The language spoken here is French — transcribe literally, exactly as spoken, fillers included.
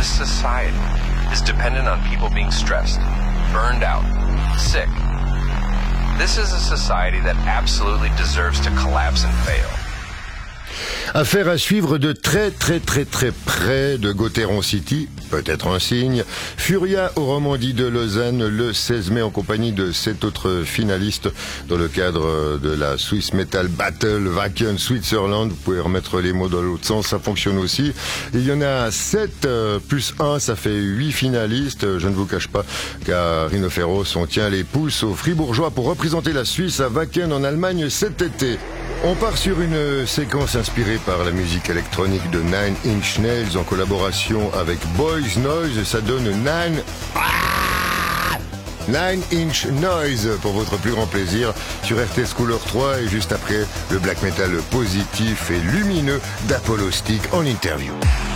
this society is dependent on people being stressed, burned out, sick. This is a society that absolutely deserves to collapse and fail. Affaire à suivre de très très très très près de Gauthieron City, peut-être un signe. Furia au Romandie de Lausanne le seize mai en compagnie de sept autres finalistes dans le cadre de la Swiss Metal Battle Wacken Switzerland. Vous pouvez remettre les mots dans l'autre sens, ça fonctionne aussi. Il y en a sept euh, plus un, ça fait huit finalistes. Je ne vous cache pas qu'à Rhinoceros, on tient les pouces aux Fribourgeois pour représenter la Suisse à Wacken en Allemagne cet été. On part sur une séquence inspirée par la musique électronique de Nine Inch Nails en collaboration avec Boys Noise. Ça donne Nine... Ah Nine Inch Noise pour votre plus grand plaisir sur R T S Couleur trois et juste après le black metal positif et lumineux d'Apollo Stick en interview.